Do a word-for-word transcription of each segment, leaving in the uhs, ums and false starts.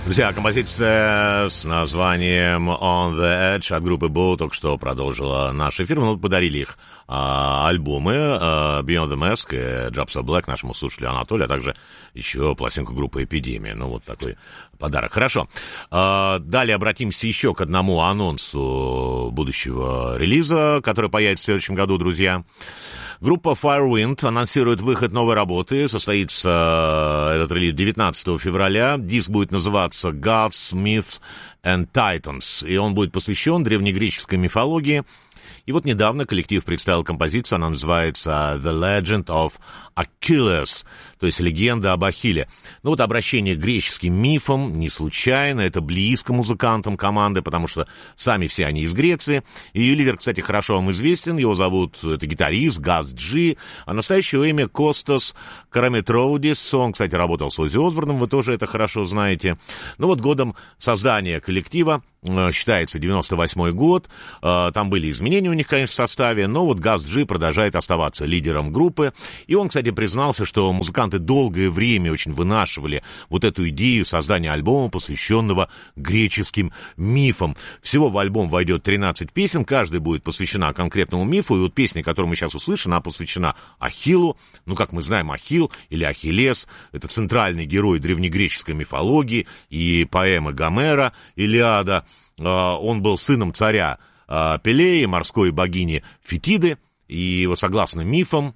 Друзья, композиция с названием On the Edge от группы Bow только что продолжила наш эфир. Мы подарили их а, альбомы а, Beyond the Mask и Drops of Black нашему слушателю Анатолию, а также еще пластинку группы Эпидемия. Ну, вот такой подарок. Хорошо. А, далее обратимся еще к одному анонсу будущего релиза, который появится в следующем году, друзья. Группа Firewind анонсирует выход новой работы. Состоится этот релиз девятнадцатого февраля. Диск будет называться Gods, Myths and Titans. И он будет посвящен древнегреческой мифологии. И вот недавно коллектив представил композицию, она называется The Legend of Achilles, то есть легенда об Ахилле. Ну вот обращение к греческим мифам не случайно, это близко музыкантам команды, потому что сами все они из Греции. Ее лидер, кстати, хорошо вам известен, его зовут, это гитарист Газ Джи, а настоящее имя Костас Карамитроудис. Он, кстати, работал с Оззи Осборном, вы тоже это хорошо знаете. Ну вот годом создания коллектива считается девяносто восьмой год, там были изменения у них, конечно, в составе, но вот Газ Джи продолжает оставаться лидером группы, и он, кстати, признался, что музыканты долгое время очень вынашивали вот эту идею создания альбома, посвященного греческим мифам. Всего в альбом войдет тринадцать песен, каждая будет посвящена конкретному мифу, и вот песня, которую мы сейчас услышим, она посвящена Ахиллу. Ну, как мы знаем, Ахилл или Ахиллес — это центральный герой древнегреческой мифологии и поэмы Гомера «Илиада». Он был сыном царя Пелеи, морской богини Фетиды, и вот согласно мифам,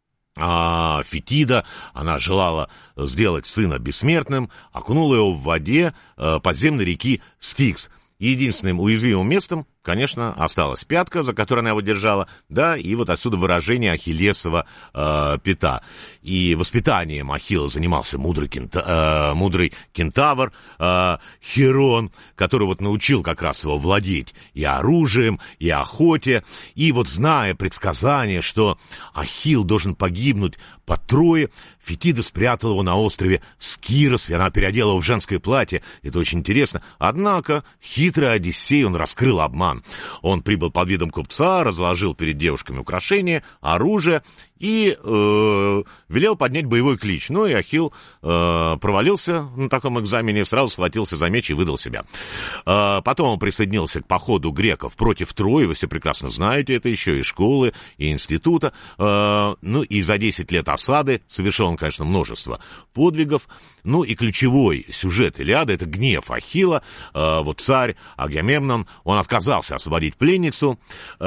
Фетида, она желала сделать сына бессмертным, окунула его в воде подземной реки Стикс. Единственным уязвимым местом, конечно, осталась пятка, за которой она его держала, да, и вот отсюда выражение Ахиллесова э, пята. И воспитанием Ахилла занимался мудрый, кента, э, мудрый кентавр э, Херон, который вот научил как раз его владеть и оружием, и охоте, и вот зная предсказание, что Ахилл должен погибнуть под Троей, Фетида спрятала его на острове Скирос, и она переодела его в женское платье. Это очень интересно. Однако хитрый Одиссей, он раскрыл обман. Он прибыл под видом купца, разложил перед девушками украшения, оружие и э, велел поднять боевой клич. Ну и Ахилл э, провалился на таком экзамене, сразу схватился за меч и выдал себя. Э, потом он присоединился к походу греков против Трои, вы все прекрасно знаете, это еще и школы, и института. Э, ну и за десять лет осады совершил он, конечно, множество подвигов. Ну и ключевой сюжет Илиады — это гнев Ахилла. Э, вот царь Агамемнон, он отказался освободить пленницу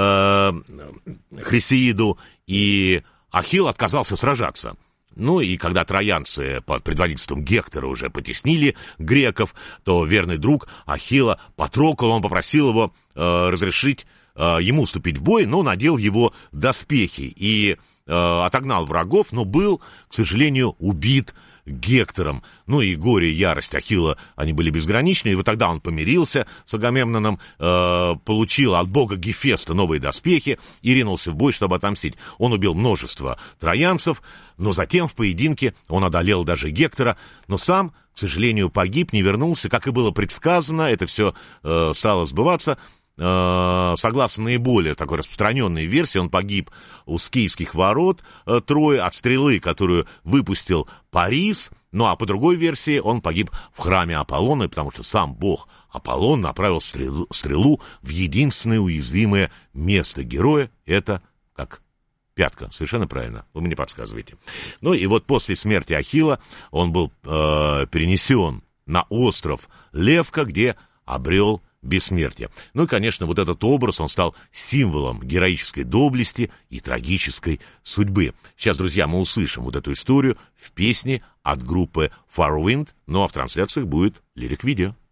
э, Хрисеиду, и Ахилл отказался сражаться. Ну и когда троянцы под предводительством Гектора уже потеснили греков, то верный друг Ахилла Патрокл, он попросил его э, разрешить э, ему вступить в бой, но надел его доспехи и э, отогнал врагов, но был, к сожалению, убит Гектором. Ну и горе и ярость Ахилла, они были безграничны, и вот тогда он помирился с Агамемноном, э, получил от бога Гефеста новые доспехи и ринулся в бой, чтобы отомстить. Он убил множество троянцев, но затем в поединке он одолел даже Гектора, но сам, к сожалению, погиб, не вернулся, как и было предсказано, это все э, стало сбываться. Согласно наиболее такой распространенной версии, он погиб у скийских ворот э, Трои от стрелы, которую выпустил Парис. Ну а по другой версии он погиб в храме Аполлона, потому что сам бог Аполлон направил стрелу, стрелу в единственное уязвимое место героя. Это как пятка. Совершенно правильно. Вы мне подсказываете. Ну и вот после смерти Ахилла он был э, перенесен на остров Левка, где обрел бессмертие. Ну и, конечно, вот этот образ, он стал символом героической доблести и трагической судьбы. Сейчас, друзья, мы услышим вот эту историю в песне от группы Firewind, ну а в трансляциях будет лирик-видео.